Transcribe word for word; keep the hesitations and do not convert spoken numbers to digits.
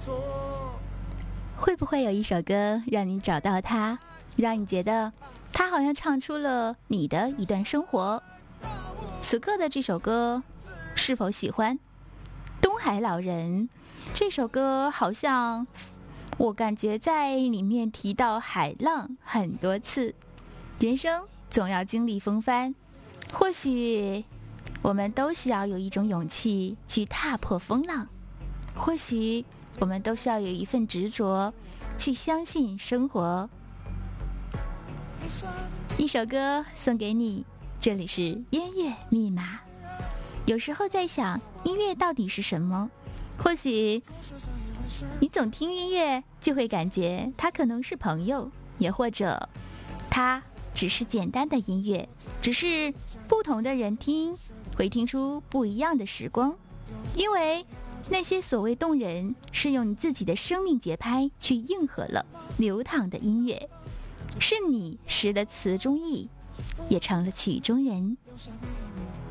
会不会有一首歌让你找到它，让你觉得它好像唱出了你的一段生活？此刻的这首歌是否喜欢？东海老人这首歌好像我感觉在里面提到海浪很多次，人生总要经历风帆，或许我们都需要有一种勇气去踏破风浪，或许我们都需要有一份执着去相信生活。一首歌送给你，这里是音乐密码。有时候在想，音乐到底是什么？或许你总听音乐就会感觉它可能是朋友，也或者它只是简单的音乐，只是不同的人听会听出不一样的时光。因为那些所谓动人，是用你自己的生命节拍去应和了流淌的音乐，是你识了词中意，也成了曲中人。